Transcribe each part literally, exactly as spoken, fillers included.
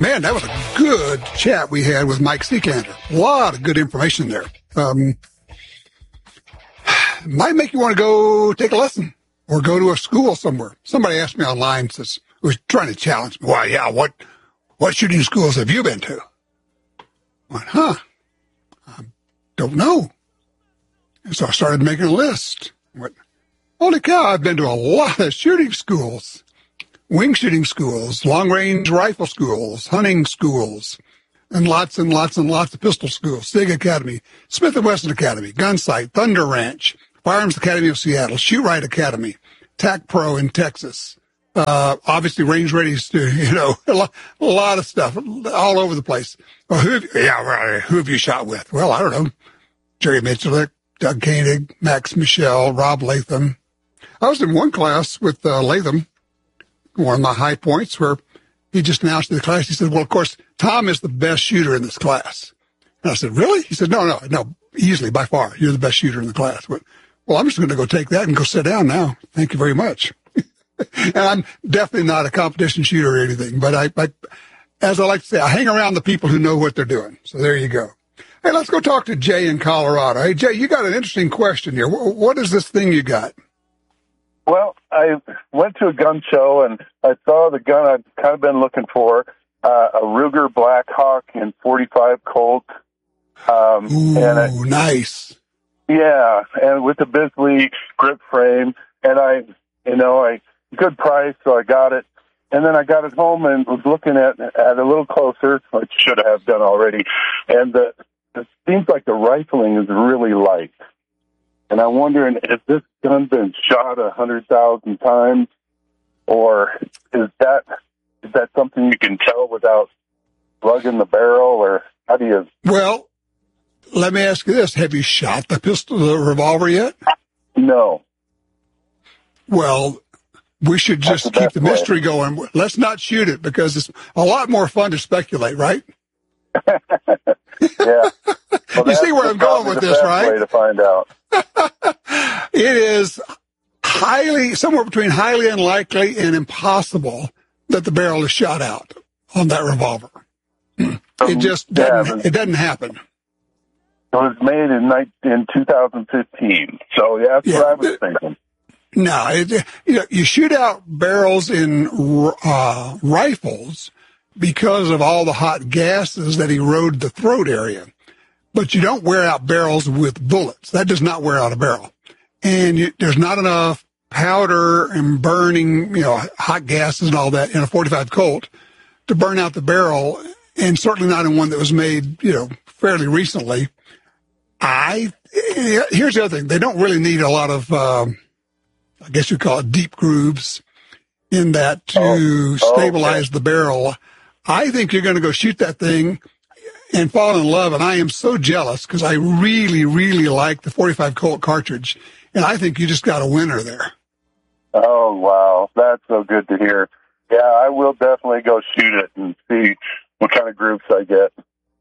Man, that was a good chat we had with Mike Seekander. A lot of good information there. Um, might make you want to go take a lesson or go to a school somewhere. Somebody asked me online, says, was trying to challenge me. Well, yeah, what, what shooting schools have you been to? I went, huh? I don't know. And so I started making a list. I went, holy cow, I've been to a lot of shooting schools. Wing shooting schools, long-range rifle schools, hunting schools, and lots and lots and lots of pistol schools. SIG Academy, Smith and Wesson Academy, Gunsight, Thunder Ranch, Firearms Academy of Seattle, Shoot Right Academy, TAC Pro in Texas. Uh, obviously Range Ready's, you know, a lot, a lot of stuff all over the place. Well, who, have, yeah, well, who have you shot with? Well, I don't know. Jerry Mitchell, Doug Koenig, Max Michel, Rob Latham. I was in one class with uh, Latham. One of my high points where he just announced to the class, he said, well, of course, Tom is the best shooter in this class. And I said, really? He said, no, no, no, easily, by far. You're the best shooter in the class. But, well, I'm just going to go take that and go sit down now. Thank you very much. And I'm definitely not a competition shooter or anything. But I, I, as I like to say, I hang around the people who know what they're doing. So there you go. Hey, let's go talk to Jay in Colorado. Hey, Jay, you got an interesting question here. What is this thing you got? Well, I went to a gun show, and I saw the gun I've kind of been looking for, uh, a Ruger Blackhawk in forty-five Colt. Um, Ooh, and I, nice. Yeah, and with the Bisley grip frame, and I, you know, I good price, so I got it. And then I got it home and was looking at at a little closer, which should have done already. And the, it seems like the rifling is really light. And I'm wondering, has this gun been shot a hundred thousand times, or is that is that something you can tell without lugging the barrel, or how do you? Well, let me ask you this: have you shot the pistol, the revolver yet? No. Well, we should just That's the keep the mystery way. going. Let's not shoot it because it's a lot more fun to speculate, right? Yeah. Well, you see where I'm going with this, right? Way to find out. It is highly, somewhere between highly unlikely and impossible that the barrel is shot out on that revolver. It just doesn't, yeah, it doesn't happen. It was made in in two thousand fifteen. So yeah, that's Yeah. what I was thinking. No, it, you know, you shoot out barrels in uh, rifles because of all the hot gases that erode the throat area. But you don't wear out barrels with bullets. That does not wear out a barrel. And you, there's not enough powder and burning, you know, hot gases and all that in a forty-five Colt to burn out the barrel, and certainly not in one that was made, you know, fairly recently. I, here's the other thing. They don't really need a lot of, um, I guess you call it deep grooves in that to oh, stabilize okay. the barrel. I think you're going to go shoot that thing and fall in love, and I am so jealous because I really, really like the forty-five Colt cartridge, and I think you just got a winner there. Oh, wow. That's so good to hear. Yeah, I will definitely go shoot it and see what kind of groups I get.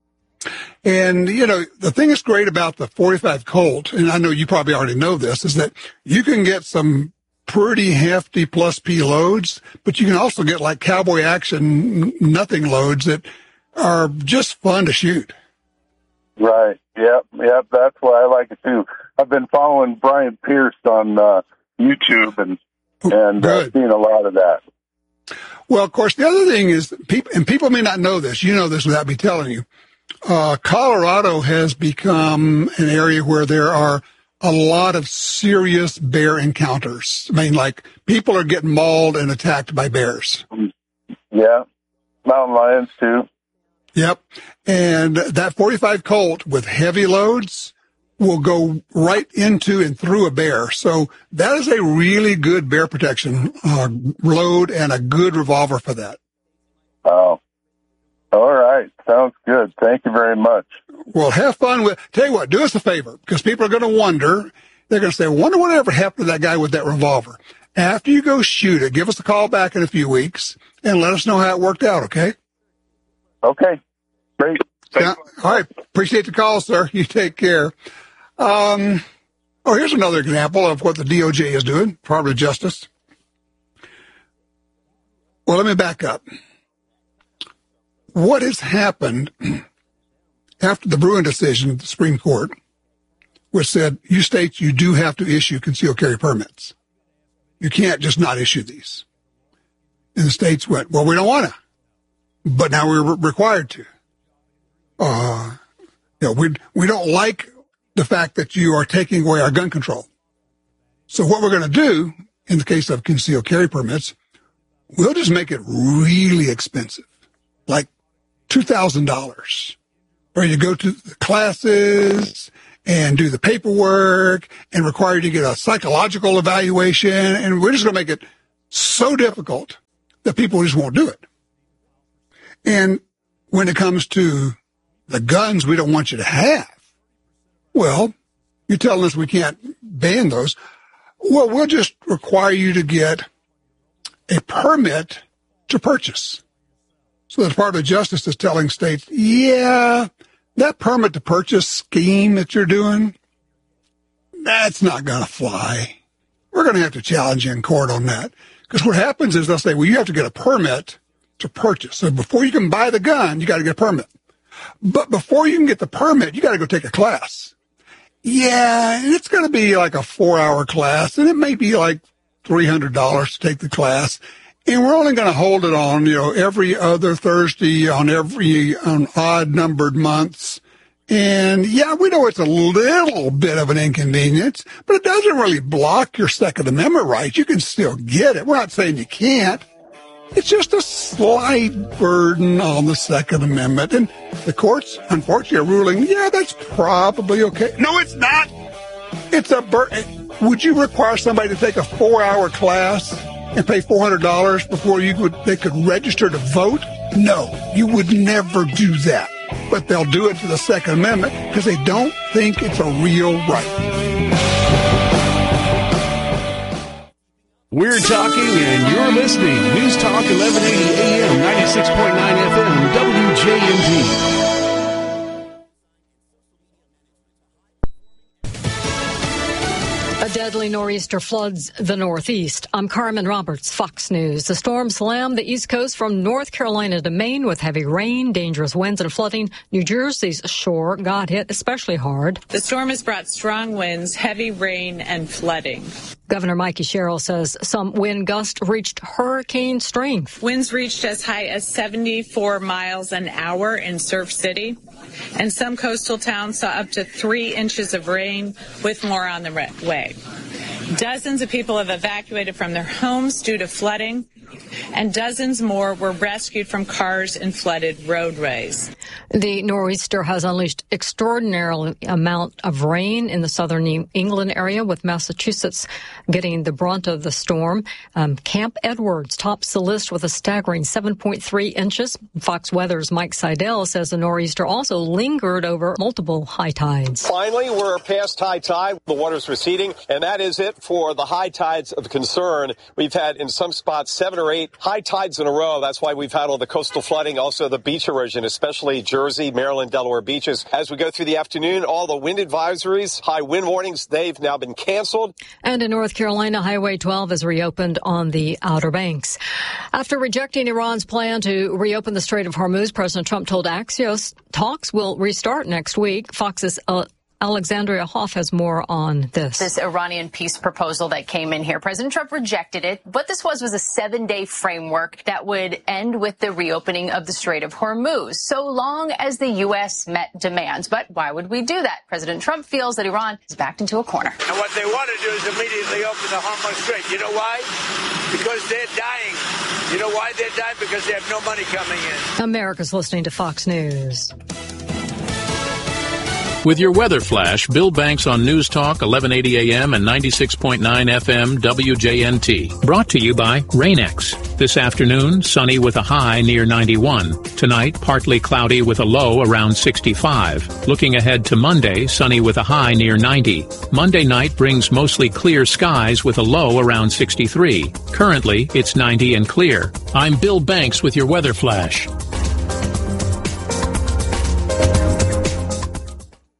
And, you know, the thing that's great about the forty-five Colt, and I know you probably already know this, is that you can get some pretty hefty plus P loads, but you can also get like cowboy action nothing loads that are just fun to shoot. Right. Yep. Yep. That's why I like it too. I've been following Brian Pierce on uh, YouTube and and uh, seeing a lot of that. Well, of course, the other thing is people, and people may not know this. You know this without me telling you. Uh, Colorado has become an area where there are a lot of serious bear encounters. I mean, like people are getting mauled and attacked by bears. Yeah. Mountain lions too. Yep. And that forty-five Colt with heavy loads will go right into and through a bear. So that is a really good bear protection uh, load and a good revolver for that. Oh, all right. Sounds good. Thank you very much. Well, have fun with, tell you what, do us a favor, because people are going to wonder, they're going to say, wonder whatever happened to that guy with that revolver. After you go shoot it, give us a call back in a few weeks and let us know how it worked out, okay? Okay. Great. Yeah, all right. Appreciate the call, sir. You take care. Um, oh, here's another example of what the D O J is doing, Department of Justice. Well, let me back up. what has happened after the Bruen decision of the Supreme Court, which said, you states, you do have to issue concealed carry permits. You can't just not issue these. And the states went, well, we don't want to. But now we're required to. Uh, you know, we, we don't like the fact that you are taking away our gun control. So what we're going to do, in the case of concealed carry permits, we'll just make it really expensive, like two thousand dollars, where you go to the classes and do the paperwork and require you to get a psychological evaluation. And we're just going to make it so difficult that people just won't do it. And when it comes to the guns we don't want you to have, well, you're telling us we can't ban those. Well, we'll just require you to get a permit to purchase. So the Department of Justice is telling states, yeah, that permit to purchase scheme that you're doing, that's not going to fly. We're going to have to challenge you in court on that. Because what happens is they'll say, well, you have to get a permit to purchase. So before you can buy the gun, you got to get a permit. But before you can get the permit, you got to go take a class. Yeah, and it's going to be like a four-hour class, and it may be like three hundred dollars to take the class. And we're only going to hold it on, you know, every other Thursday on every on odd-numbered months. And, yeah, we know it's a little bit of an inconvenience, but it doesn't really block your Second Amendment rights. You can still get it. We're not saying you can't. It's just a slight burden on the Second Amendment. And the courts, unfortunately, are ruling, yeah, that's probably okay. No, it's not. It's a burden. Would you require somebody to take a four-hour class and pay four hundred dollars before you could, they could register to vote? No, you would never do that. But they'll do it to the Second Amendment because they don't think it's a real right. We're talking and you're listening. News Talk eleven eighty A M, ninety-six point nine F M, W J N T. A deadly nor'easter floods the Northeast. I'm Carmen Roberts, Fox News. The storm slammed the East Coast from North Carolina to Maine with heavy rain, dangerous winds, and flooding. New Jersey's shore got hit especially hard. The storm has brought strong winds, heavy rain, and flooding. Governor Mikey Sherrill says some wind gusts reached hurricane strength. Winds reached as high as seventy-four miles an hour in Surf City. And some coastal towns saw up to three inches of rain, with more on the way. Dozens of people have evacuated from their homes due to flooding, and dozens more were rescued from cars in flooded roadways. The nor'easter has unleashed extraordinary amount of rain in the southern New England area, with Massachusetts getting the brunt of the storm. Um, Camp Edwards tops the list with a staggering seven point three inches. Fox Weather's Mike Seidel says the nor'easter also lingered over multiple high tides. Finally, we're past high tide. The water's receding, and that is it for the high tides of concern. We've had in some spots seven or eight high tides in a row. That's why we've had all the coastal flooding, also the beach erosion, especially Jersey, Maryland, Delaware beaches. As we go through the afternoon, all the wind advisories, high wind warnings, they've now been canceled. And in North Carolina, Highway twelve is reopened on the Outer Banks. After rejecting Iran's plan to reopen the Strait of Hormuz, President Trump told Axios talks will restart next week. Fox's uh, Alexandria Hoff has more on this. This Iranian peace proposal that came in here, President Trump rejected it. What this was was a seven-day framework that would end with the reopening of the Strait of Hormuz, so long as the U S met demands. But why would we do that? President Trump feels that Iran is backed into a corner. And what they want to do is immediately open the Hormuz Strait. You know why? Because they're dying. You know why they're dying? Because they have no money coming in. America's listening to Fox News. With your weather flash, Bill Banks on News Talk eleven eighty A M and ninety-six point nine F M W J N T. Brought to you by Rain-X. This afternoon, sunny with a high near ninety-one. Tonight, partly cloudy with a low around sixty-five. Looking ahead to Monday, sunny with a high near ninety. Monday night brings mostly clear skies with a low around sixty-three. Currently, it's ninety and clear. I'm Bill Banks with your weather flash.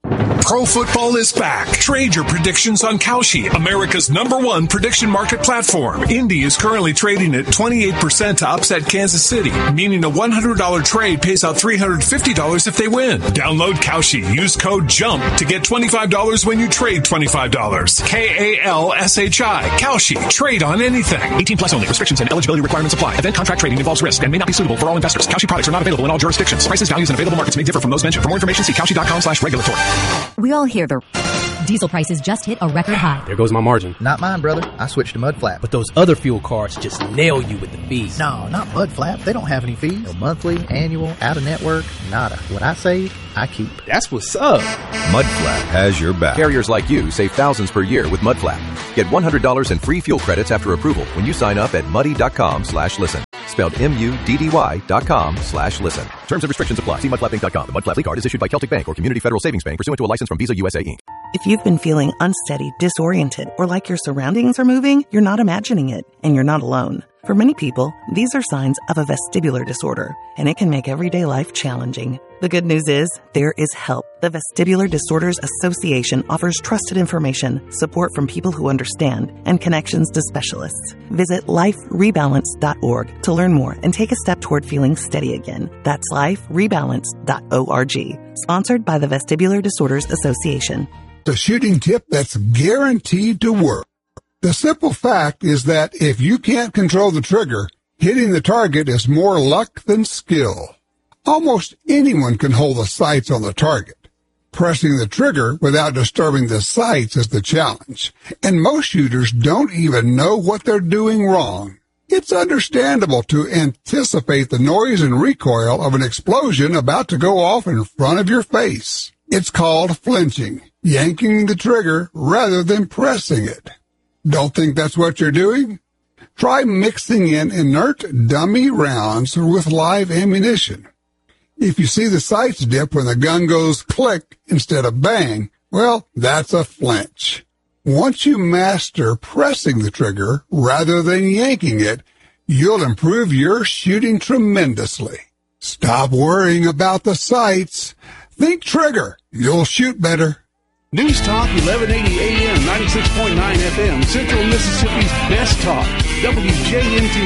Pro football is back. Trade your predictions on Kalshi, America's number one prediction market platform. Indy is currently trading at twenty-eight percent to upset Kansas City, meaning a one hundred dollars trade pays out three hundred fifty dollars if they win. Download Kalshi. Use code JUMP to get twenty-five dollars when you trade twenty-five dollars. K A L S H I. Kalshi. Trade on anything. eighteen plus only. Restrictions and eligibility requirements apply. Event contract trading involves risk and may not be suitable for all investors. Kalshi products are not available in all jurisdictions. Prices, values, and available markets may differ from those mentioned. For more information, see Kalshi.com slash regulatory. We all hear the diesel prices just hit a record high. There goes my margin. Not mine, brother. I switched to Mudflap. But those other fuel cards just nail you with the fees. No, not Mudflap. They don't have any fees. No monthly, annual, out-of-network, nada. What I save, I keep. That's what's up. Mudflap has your back. Carriers like you save thousands per year with Mudflap. Get one hundred dollars in free fuel credits after approval when you sign up at muddy.com slash listen. Spelled M-U-D-D-Y dot com slash listen. Terms and restrictions apply. See mudflap inc dot com. The Mudflap card is issued by Celtic Bank or Community Federal Savings Bank pursuant to a license from Visa U S A Incorporated. If you've been feeling unsteady, disoriented, or like your surroundings are moving, you're not imagining it, and you're not alone. For many people, these are signs of a vestibular disorder, and it can make everyday life challenging. The good news is, there is help. The Vestibular Disorders Association offers trusted information, support from people who understand, and connections to specialists. Visit life rebalance dot org to learn more and take a step toward feeling steady again. That's life rebalance dot org. Sponsored by the Vestibular Disorders Association. A shooting tip that's guaranteed to work. The simple fact is that if you can't control the trigger, hitting the target is more luck than skill. Almost anyone can hold the sights on the target. Pressing the trigger without disturbing the sights is the challenge, and most shooters don't even know what they're doing wrong. It's understandable to anticipate the noise and recoil of an explosion about to go off in front of your face. It's called flinching, yanking the trigger rather than pressing it. Don't think that's what you're doing? Try mixing in inert dummy rounds with live ammunition. If you see the sights dip when the gun goes click instead of bang, well, that's a flinch. Once you master pressing the trigger rather than yanking it, you'll improve your shooting tremendously. Stop worrying about the sights. Think trigger. You'll shoot better. News Talk eleven eighty A M, ninety-six point nine F M, Central Mississippi's best talk, W J N T.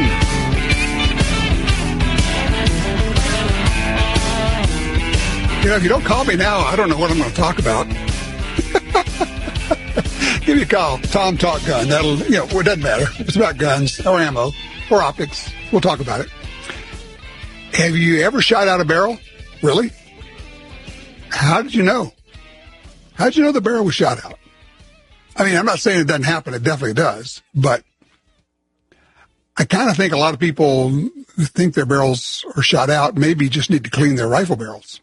You know, if you don't call me now, I don't know what I'm going to talk about. Give me a call. Tom Talk Gun. That'll, you know, it doesn't matter. It's about guns or ammo or optics. We'll talk about it. Have you ever shot out a barrel? Really? How did you know? How did you know the barrel was shot out? I mean, I'm not saying it doesn't happen. It definitely does. But I kind of think a lot of people who think their barrels are shot out maybe just need to clean their rifle barrels.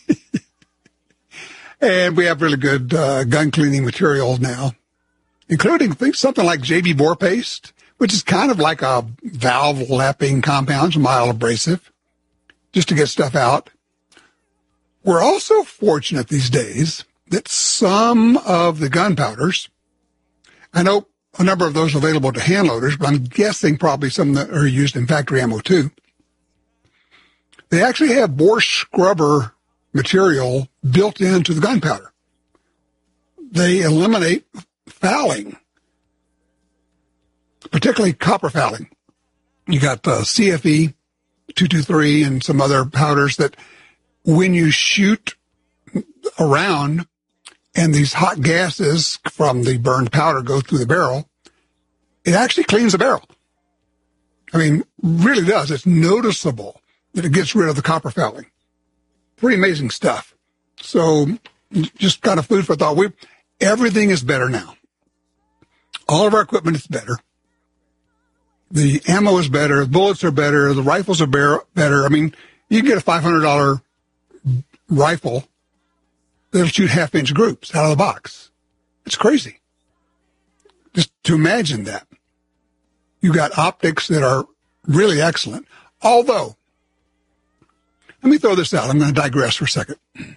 And we have really good uh, gun cleaning materials now, including think something like J B Bore Paste, which is kind of like a valve lapping compound, mild abrasive, just to get stuff out. We're also fortunate these days that some of the gunpowders, I know a number of those available to hand loaders, but I'm guessing probably some that are used in factory ammo too. They actually have bore scrubber material built into the gunpowder. They eliminate fouling, particularly copper fouling. You got uh, C F E two twenty-three and some other powders that when you shoot around and these hot gases from the burned powder go through the barrel, it actually cleans the barrel. I mean, really does. It's noticeable that it gets rid of the copper fouling. Pretty amazing stuff. So just kind of food for thought. We, everything is better now. All of our equipment is better. The ammo is better. The bullets are better. The rifles are better. I mean, you can get a five hundred dollars rifle that'll shoot half-inch groups out of the box. It's crazy. Just to imagine that. You got optics that are really excellent. Although, let me throw this out. I'm going to digress for a second.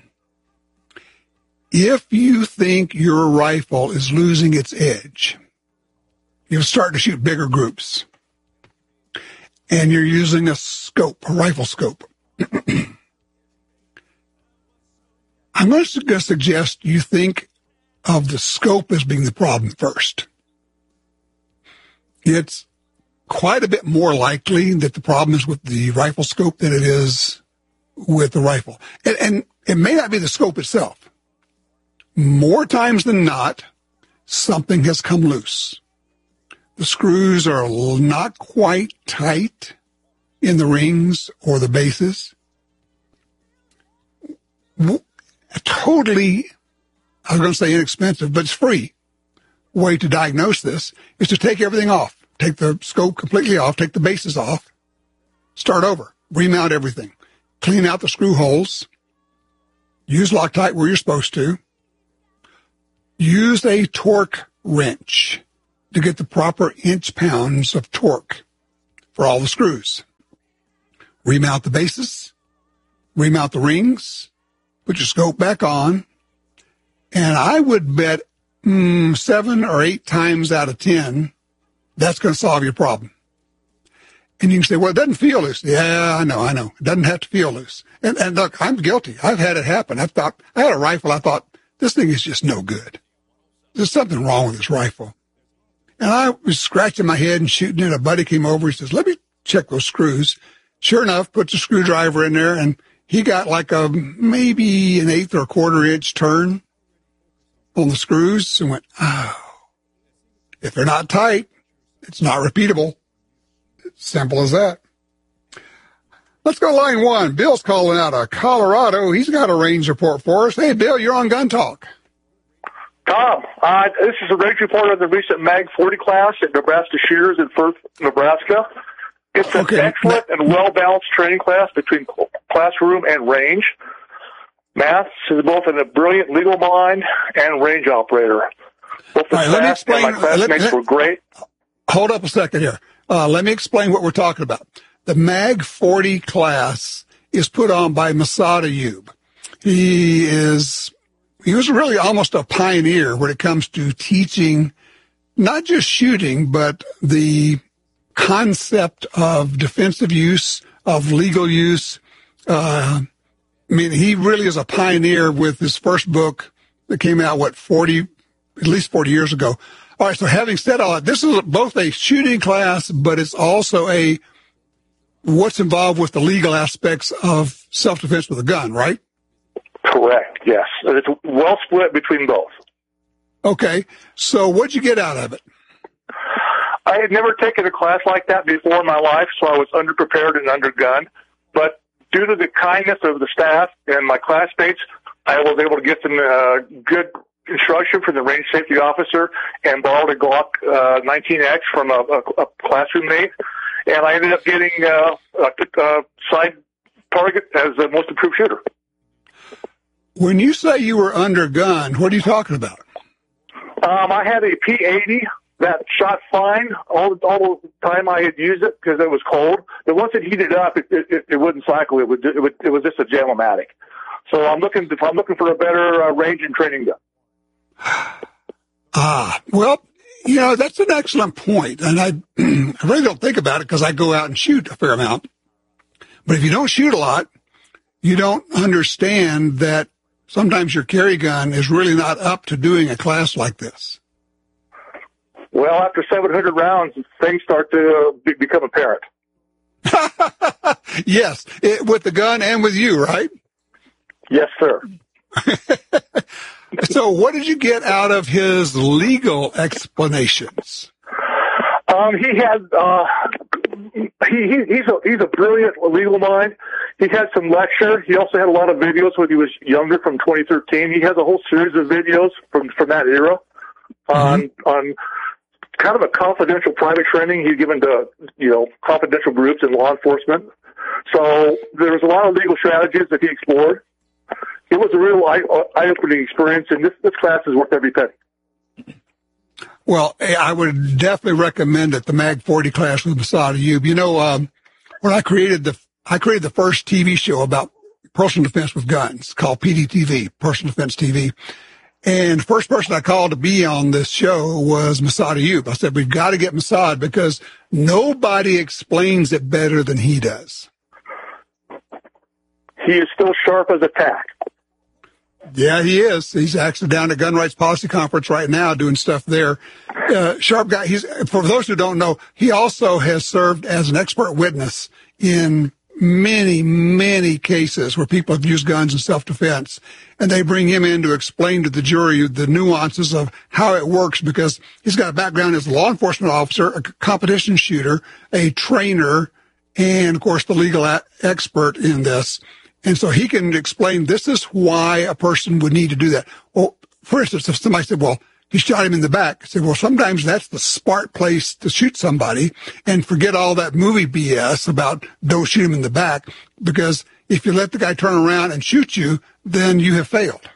If you think your rifle is losing its edge, you'll start to shoot bigger groups, and you're using a scope, a rifle scope, I'm going to suggest you think of the scope as being the problem first. It's quite a bit more likely that the problem is with the rifle scope than it is with the rifle. And, and it may not be the scope itself. More times than not, something has come loose. The screws are not quite tight in the rings or the bases. A totally, I was going to say inexpensive, but it's free way to diagnose this is to take everything off. Take the scope completely off, take the bases off, start over, remount everything, clean out the screw holes, use Loctite where you're supposed to, use a torque wrench to get the proper inch pounds of torque for all the screws. Remount the bases, remount the rings, put your scope back on, and I would bet mm, seven or eight times out of ten, that's going to solve your problem. And you can say, well, it doesn't feel loose. Yeah, I know, I know. It doesn't have to feel loose. And, and look, I'm guilty. I've had it happen. I thought, I had a rifle. I thought, this thing is just no good. There's something wrong with this rifle. And I was scratching my head and shooting it. A buddy came over. He says, let me check those screws. Sure enough, puts a screwdriver in there, and he got like a maybe an eighth or a quarter inch turn on the screws and went, oh, if they're not tight, it's not repeatable. It's simple as that. Let's go line one. Bill's calling out of Colorado. He's got a range report for us. Hey, Bill, you're on Gun Talk. Tom, uh, this is a range report of the recent Mag forty class at Nebraska Shooters in Firth, Nebraska. It's an okay. excellent and well-balanced training class between classroom and range. Matt is both a brilliant legal mind and range operator. Both the All right, let me explain. and my classmates let, were great. Hold up a second here. Uh, let me explain what we're talking about. The Mag forty class is put on by Masad Ayub. He is, he was really almost a pioneer when it comes to teaching not just shooting, but the concept of defensive use, of legal use. Uh, I mean, he really is a pioneer with his first book that came out, what, forty, at least forty years ago. All right, so having said all that, this is both a shooting class, but it's also a what's involved with the legal aspects of self-defense with a gun, right? Correct, yes. It's well split between both. Okay, so what'd you get out of it? I had never taken a class like that before in my life, so I was underprepared and undergunned. But due to the kindness of the staff and my classmates, I was able to get some uh, good instruction from the range safety officer and borrowed a Glock uh, nineteen X from a, a, a classroom mate. And I ended up getting uh, a, a side target as the most improved shooter. When you say you were undergunned, what are you talking about? Um, I had a P eighty that shot fine all, all the time I had used it because it was cold. But once it heated up, it, it, it wouldn't cycle. It, would, it, would, it was just a Jam-O-Matic. So I'm looking, if I'm looking for a better uh, range and training gun. Ah, well, you know, that's an excellent point. And I, I really don't think about it because I go out and shoot a fair amount. But if you don't shoot a lot, you don't understand that sometimes your carry gun is really not up to doing a class like this. Well, after seven hundred rounds, things start to uh, be, become apparent. Yes, it, with the gun and with you, right? Yes, sir. So what did you get out of his legal explanations? Um, he had, uh, he, he, he's a, he's a brilliant legal mind. He had some lecture. He also had a lot of videos when he was younger from twenty thirteen. He has a whole series of videos from, from that era on, mm-hmm. on kind of a confidential private training he'd given to, you know, confidential groups in law enforcement. So there was a lot of legal strategies that he explored. It was a real eye-opening experience, and this, this class is worth every penny. Well, I would definitely recommend it, the Mag forty class with Masad Ayub. You know, um, when I created the, I created the first T V show about personal defense with guns called P D T V, Personal Defense T V. And the first person I called to be on this show was Masad Ayub. I said, we've got to get Masad because nobody explains it better than he does. He is still sharp as a tack. Yeah, he is. He's actually down at Gun Rights Policy Conference right now doing stuff there. Uh, sharp guy. He's, for those who don't know, he also has served as an expert witness in many, many cases where people have used guns in self-defense. And they bring him in to explain to the jury the nuances of how it works, because he's got a background as a law enforcement officer, a competition shooter, a trainer, and, of course, the legal a- expert in this. And so he can explain this is why a person would need to do that. Well, for instance, if somebody said, well, he shot him in the back, I said, well, sometimes that's the smart place to shoot somebody, and forget all that movie B S about don't shoot him in the back, because if you let the guy turn around and shoot you, then you have failed.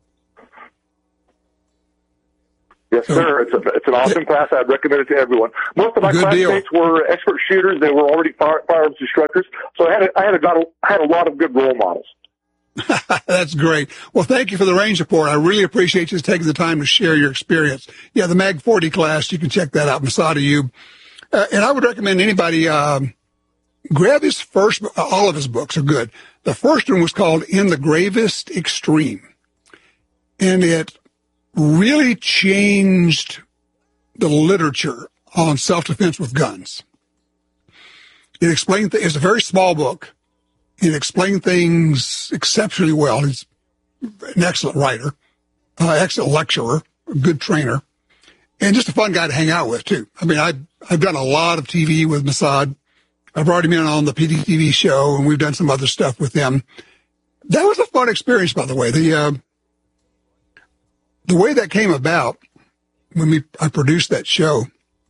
Yes, so, sir. It's, a, it's an awesome class. I'd recommend it to everyone. Most of my classmates deal. were expert shooters. They were already fire, firearms instructors. So I had, a, I, had a, got a, I had a lot of good role models. That's great. Well, thank you for the range report. I really appreciate you taking the time to share your experience. Yeah, the Mag forty class, you can check that out, Mossad Ayoob. Uh, and I would recommend anybody um, grab his first, all of his books are good. The first one was called In the Gravest Extreme. And it really changed the literature on self-defense with guns. It explained, th- it's a very small book. It explained things exceptionally well. He's an excellent writer, uh, excellent lecturer, a good trainer, and just a fun guy to hang out with, too. I mean, I, I've done a lot of T V with Mossad. I've already been on the P D T V show, and we've done some other stuff with him. That was a fun experience, by the way. The uh, the way that came about, when we I produced that show,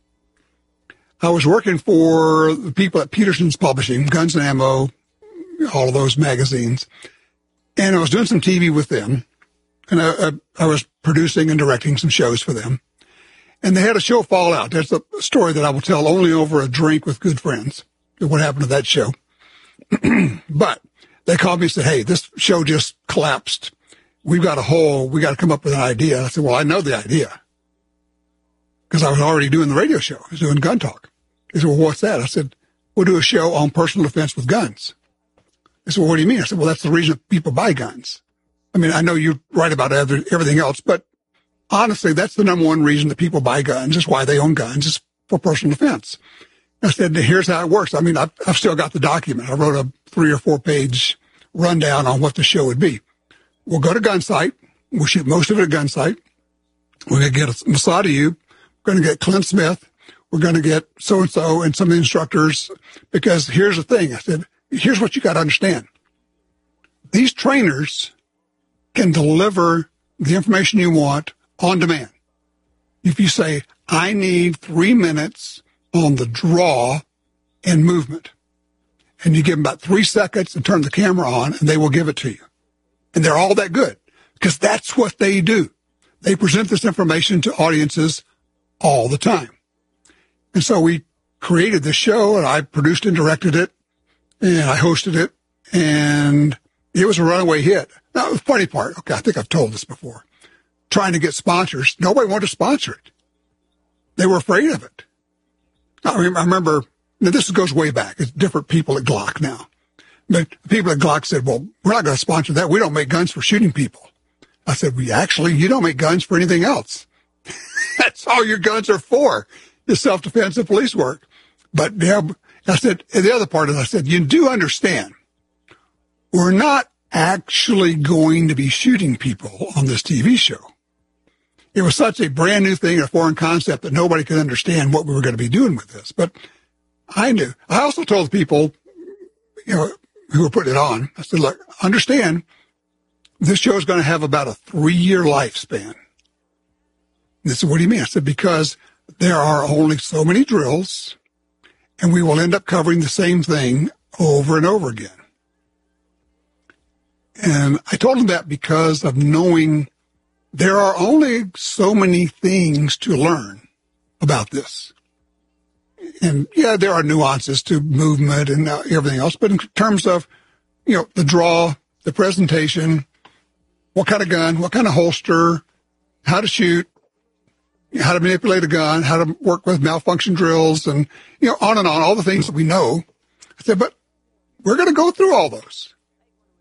I was working for the people at Peterson's Publishing, Guns and Ammo, all of those magazines. And I was doing some T V with them. And I, I, I was producing and directing some shows for them. And they had a show Fallout. That's a story that I will tell only over a drink with good friends, what happened to that show. But they called me and said, hey, this show just collapsed. We've got a hole. We got to come up with an idea. I said, well, I know the idea, because I was already doing the radio show. I was doing Gun Talk. They said, well, what's that? I said, we'll do a show on personal defense with guns. They said, well, what do you mean? I said, well, that's the reason people buy guns. I mean, I know you write about everything else, but honestly, that's the number one reason that people buy guns, is why they own guns, is for personal defense. I said, here's how it works. I mean, I've, I've still got the document. I wrote a three or four page rundown on what the show would be. We'll go to Gunsight. We'll shoot most of it at Gunsight. We're going to get Mossad Ayoob. We're going to get Clint Smith. We're going to get so-and-so and some of the instructors, because here's the thing. I said, here's what you got to understand. These trainers can deliver the information you want on demand. If you say, I need three minutes on the draw and movement, and you give them about three seconds and turn the camera on, and they will give it to you. And they're all that good, because that's what they do. They present this information to audiences all the time. And so we created this show, and I produced and directed it, and I hosted it, and it was a runaway hit. Now, the funny part, okay, I think I've told this before, trying to get sponsors, nobody wanted to sponsor it. They were afraid of it. I remember, now this goes way back. It's different people at Glock now. But the people at Glock said, well, we're not going to sponsor that. We don't make guns for shooting people. I said, we actually, you don't make guns for anything else. That's all your guns are for, is self-defense and police work. But yeah, I said, and the other part is, I said, you do understand, we're not actually going to be shooting people on this T V show. It was such a brand new thing, a foreign concept, that nobody could understand what we were going to be doing with this. But I knew. I also told people, you know, who were putting it on, I said, look, understand, this show is going to have about a three-year lifespan. And they said, what do you mean? I said, because there are only so many drills, and we will end up covering the same thing over and over again. And I told them that because of knowing there are only so many things to learn about this. And yeah, there are nuances to movement and everything else, but in terms of, you know, the draw, the presentation, what kind of gun, what kind of holster, how to shoot, how to manipulate a gun, how to work with malfunction drills, and, you know, on and on, all the things that we know. I said, but we're going to go through all those.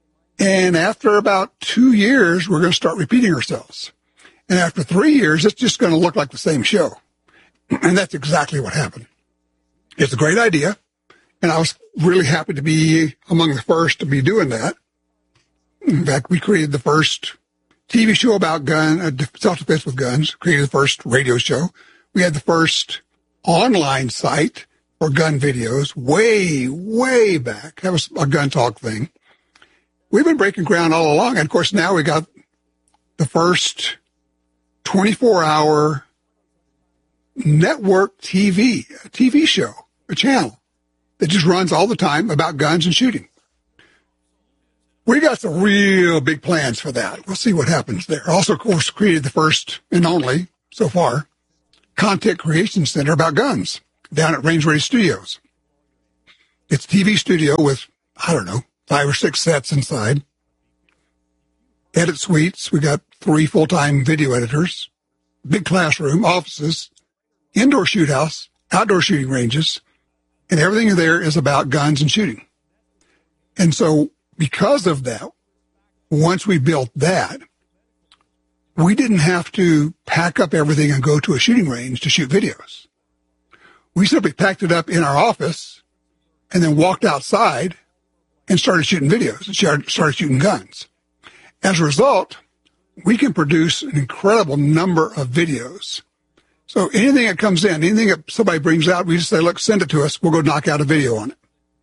And after about two years, we're going to start repeating ourselves. And after three years, it's just going to look like the same show. And that's exactly what happened. It's a great idea. And I was really happy to be among the first to be doing that. In fact, we created the first T V show about gun, uh, self-defense with guns, created the first radio show. We had the first online site for gun videos way, way back. That was a gun talk thing. We've been breaking ground all along. And of course, now we got the first twenty-four hour network T V, a T V show, a channel that just runs all the time about guns and shooting. We got some real big plans for that. We'll see what happens there. Also, of course, created the first and only, so far, content creation center about guns down at Range Ready Studios. It's a T V studio with, I don't know, five or six sets inside. Edit suites. We got three full-time video editors, big classroom, offices, indoor shoot house, outdoor shooting ranges, and everything there is about guns and shooting. And so because of that, once we built that, we didn't have to pack up everything and go to a shooting range to shoot videos. We simply packed it up in our office and then walked outside and started shooting videos and started shooting guns. As a result, we can produce an incredible number of videos. So anything that comes in, anything that somebody brings out, we just say, look, send it to us. We'll go knock out a video on it.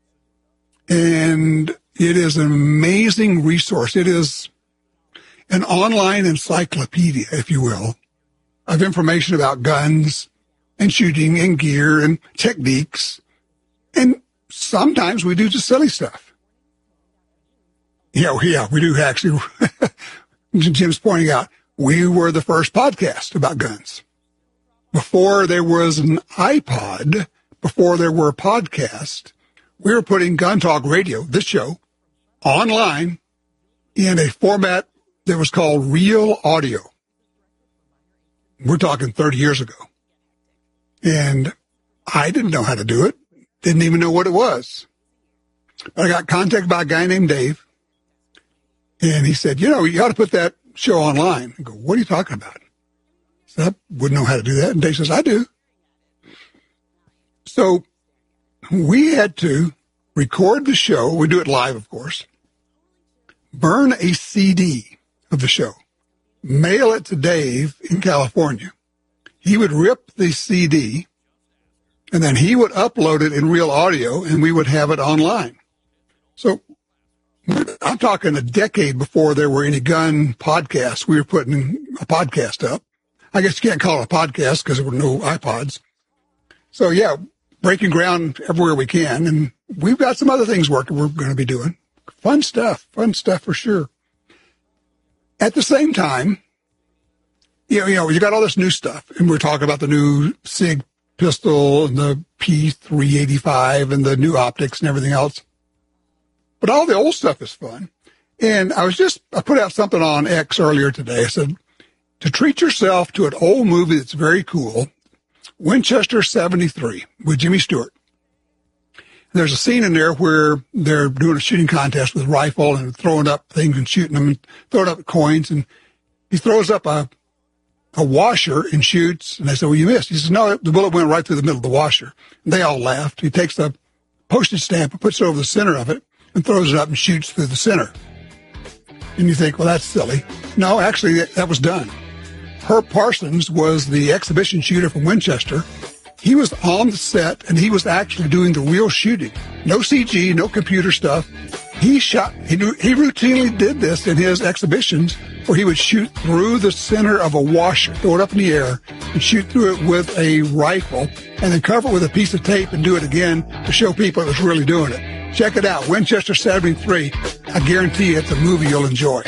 And it is an amazing resource. It is an online encyclopedia, if you will, of information about guns and shooting and gear and techniques. And sometimes we do just silly stuff. Yeah, yeah, we do actually. Jim's pointing out, we were the first podcast about guns. Before there was an iPod, before there were podcasts, we were putting Gun Talk Radio, this show, online in a format that was called Real Audio. We're talking thirty years ago. And I didn't know how to do it. Didn't even know what it was. I got contacted by a guy named Dave. And he said, you know, you ought to put that show online. I go, what are you talking about? I said, I wouldn't know how to do that. And Dave says, I do. So we had to record the show. We do it live, of course. Burn a C D of the show. Mail it to Dave in California. He would rip the C D, and then he would upload it in Real Audio, and we would have it online. So I'm talking a decade before there were any gun podcasts. We were putting a podcast up. I guess you can't call it a podcast because there were no iPods. So, yeah, breaking ground everywhere we can. And we've got some other things working we're going to be doing. Fun stuff. Fun stuff for sure. At the same time, you know, you know, you got all this new stuff. And we're talking about the new SIG pistol and the P three eighty-five and the new optics and everything else. But all the old stuff is fun. And I was just, I put out something on X earlier today. I said, to treat yourself to an old movie that's very cool, Winchester seventy-three with Jimmy Stewart. There's a scene in there where they're doing a shooting contest with a rifle and throwing up things and shooting them and throwing up coins. And he throws up a, a washer and shoots. And they say, well, you missed. He says, no, the bullet went right through the middle of the washer. And they all laughed. He takes the postage stamp and puts it over the center of it and throws it up and shoots through the center. And you think, well, that's silly. No, actually, that, that was done. Herb Parsons was the exhibition shooter from Winchester. He was on the set, and he was actually doing the real shooting. No C G, no computer stuff. He shot, he, he routinely did this in his exhibitions where he would shoot through the center of a washer, throw it up in the air, and shoot through it with a rifle, and then cover it with a piece of tape and do it again to show people it was really doing it. Check it out, Winchester seventy-three. I guarantee you it's a movie you'll enjoy.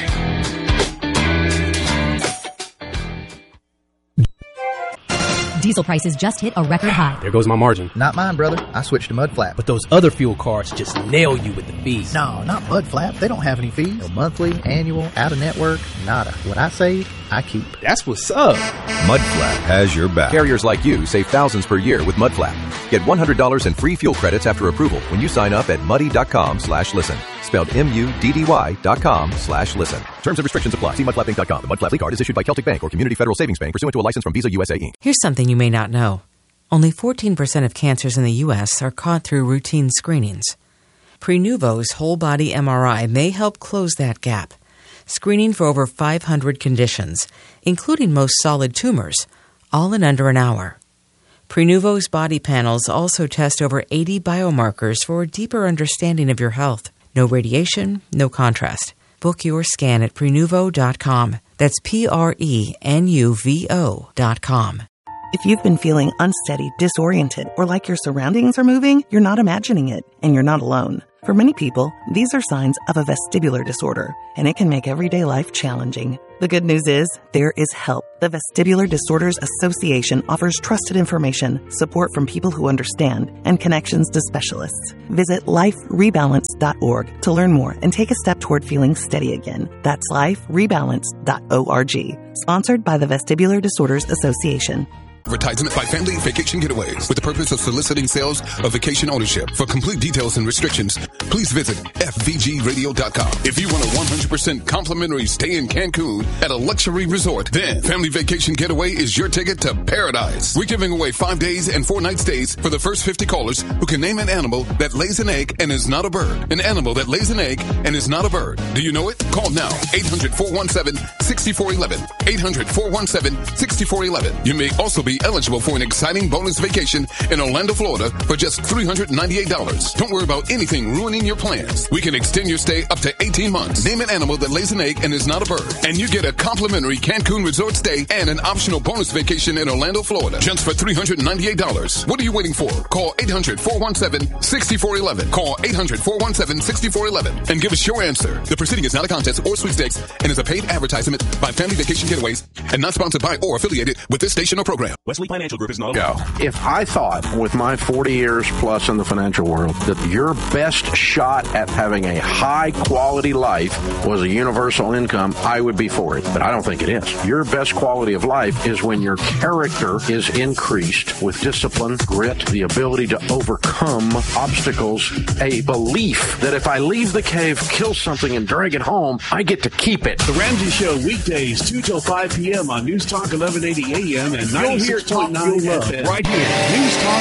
Diesel prices just hit a record high. There goes my margin. Not mine, brother. I switched to Mudflap. But those other fuel cards just nail you with the fees. No, not Mudflap. They don't have any fees. No monthly, annual, out-of-network, nada. What I save, I keep. That's what's up. Mudflap has your back. Carriers like you save thousands per year with Mudflap. Get one hundred dollars in free fuel credits after approval when you sign up at muddy.com slash listen. Spelled M U D D Y dot com slash listen. Terms and restrictions apply. See mud flap inc dot com. The Mud Flap card is issued by Celtic Bank or Community Federal Savings Bank pursuant to a license from Visa U S A Incorporated. Here's something you may not know. Only fourteen percent of cancers in the U S are caught through routine screenings. Prenuvo's whole-body M R I may help close that gap, screening for over five hundred conditions, including most solid tumors, all in under an hour. Prenuvo's body panels also test over eighty biomarkers for a deeper understanding of your health. No radiation, no contrast. Book your scan at Prenuvo dot com. That's P R E N U V O dot com. If you've been feeling unsteady, disoriented, or like your surroundings are moving, you're not imagining it, and you're not alone. For many people, these are signs of a vestibular disorder, and it can make everyday life challenging. The good news is, there is help. The Vestibular Disorders Association offers trusted information, support from people who understand, and connections to specialists. Visit life rebalance dot org to learn more and take a step toward feeling steady again. That's life rebalance dot org. Sponsored by the Vestibular Disorders Association. Advertisement by Family Vacation Getaways with the purpose of soliciting sales of vacation ownership. For complete details and restrictions, please visit F V G radio dot com. If you want a one hundred percent complimentary stay in Cancun at a luxury resort, then Family Vacation Getaway is your ticket to paradise. We're giving away five days and four night stays for the first fifty callers who can name an animal that lays an egg and is not a bird. An animal that lays an egg and is not a bird. Do you know it? Call now. eight hundred, four one seven, six four one one. eight hundred, four one seven, six four one one. You may also be eligible for an exciting bonus vacation in Orlando, Florida for just three hundred ninety-eight dollars. Don't worry about anything ruining your plans. We can extend your stay up to eighteen months. Name an animal that lays an egg and is not a bird. And you get a complimentary Cancun resort stay and an optional bonus vacation in Orlando, Florida just for three hundred ninety-eight dollars. What are you waiting for? Call eight hundred, four one seven, six four one one. Call eight hundred, four one seven, six four one one and give us your answer. The proceeding is not a contest or sweepstakes and is a paid advertisement by Family Vacation Getaways and not sponsored by or affiliated with this station or program. Wesley Financial Group is not go. If I thought with my forty years plus in the financial world that your best shot at having a high quality life was a universal income, I would be for it. But I don't think it is. Your best quality of life is when your character is increased with discipline, grit, the ability to overcome obstacles, a belief that if I leave the cave, kill something, and drag it home, I get to keep it. The Ramsey Show, weekdays, two till five p.m. on News Talk eleven eighty A M and ninety-six point nine F M. Right here, News Talk